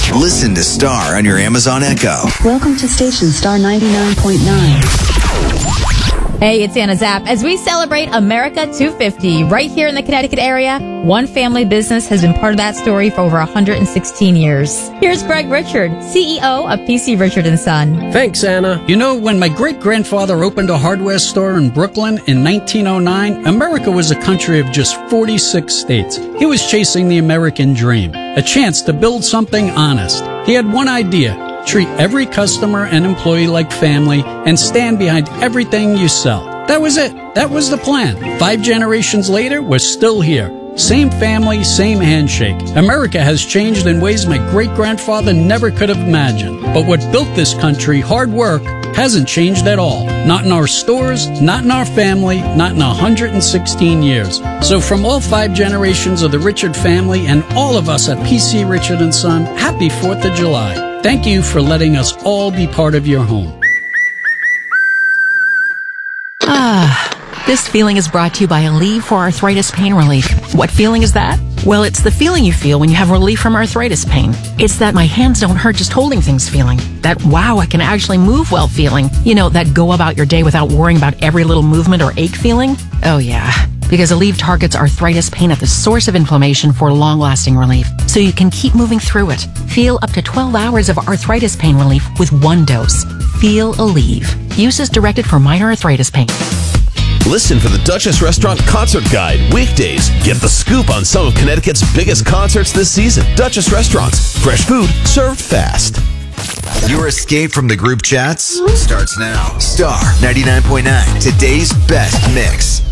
Listen to Star on your Amazon Echo. Welcome to station Star 99.9. Hey, it's Anna Zapp. As we celebrate America 250 right here in the Connecticut area, one family business has been part of that story for over 116 years. Here's Greg Richard, CEO of PC Richard & Son. Thanks, Anna. You know, when my great-grandfather opened a hardware store in Brooklyn in 1909, America was a country of just 46 states. He was chasing the American dream, a chance to build something honest. He had one idea: treat every customer and employee like family and stand behind everything you sell. That was it. That was the plan. 5 generations later, we're still here. Same family, same handshake. America has changed in ways my great-grandfather never could have imagined. But what built this country, hard work, hasn't changed at all. Not in our stores, not in our family, not in 116 years. So from all 5 generations of the Richard family and all of us at PC Richard & Son, happy 4th of July. Thank you for letting us all be part of your home. This feeling is brought to you by Aleve for Arthritis Pain Relief. What feeling is that? Well, it's the feeling you feel when you have relief from arthritis pain. It's that my hands don't hurt just holding things feeling. That wow, I can actually move well feeling. You know, that go about your day without worrying about every little movement or ache feeling. Oh yeah. Because Aleve targets arthritis pain at the source of inflammation for long-lasting relief, so you can keep moving through it. Feel up to 12 hours of arthritis pain relief with 1 dose. Feel Aleve. Use is directed for minor arthritis pain. Listen for the Duchess Restaurant Concert Guide weekdays. Get the scoop on some of Connecticut's biggest concerts this season. Duchess Restaurants. Fresh food served fast. Your escape from the group chats starts now. Star 99.9, today's best mix.